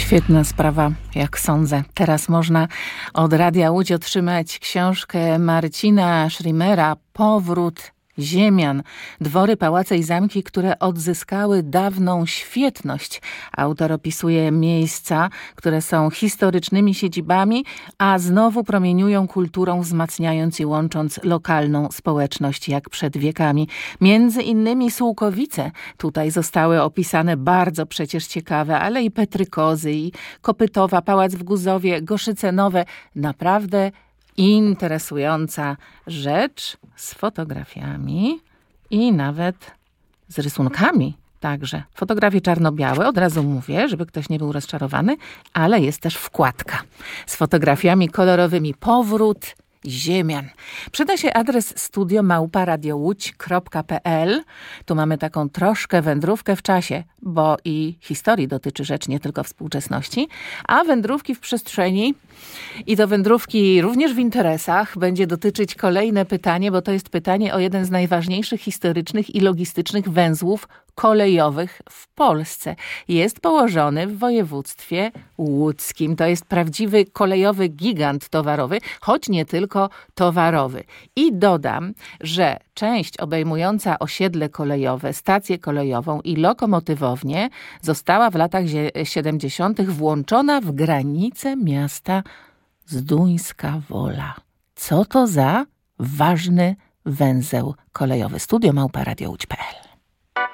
Świetna sprawa, jak sądzę. Teraz można od Radia Łódź otrzymać książkę Marcina Schrimmera Powrót ziemian. Dwory, pałace i zamki, które odzyskały dawną świetność. Autor opisuje miejsca, które są historycznymi siedzibami, a znowu promieniują kulturą, wzmacniając i łącząc lokalną społeczność jak przed wiekami. Między innymi Sułkowice tutaj zostały opisane, bardzo przecież ciekawe, ale i Petrykozy, i Kopytowa, Pałac w Guzowie, Goszyce Nowe. Naprawdę interesująca rzecz z fotografiami i nawet z rysunkami także. Fotografie czarno-białe, od razu mówię, żeby ktoś nie był rozczarowany, ale jest też wkładka z fotografiami kolorowymi. Powrót ziemian. Przyda się adres studio@radiołódź.pl. Tu mamy taką troszkę wędrówkę w czasie, bo i historii dotyczy rzecz, nie tylko współczesności, a wędrówki w przestrzeni i to wędrówki również w interesach będzie dotyczyć kolejne pytanie, bo to jest pytanie o jeden z najważniejszych historycznych i logistycznych węzłów kolejowych w Polsce. Jest położony w województwie łódzkim. To jest prawdziwy kolejowy gigant towarowy, choć nie tylko towarowy. I dodam, że część obejmująca osiedle kolejowe, stację kolejową i lokomotywownię została w latach 70. włączona w granice miasta Zduńska Wola. Co to za ważny węzeł kolejowy? Studio@radiołódź.pl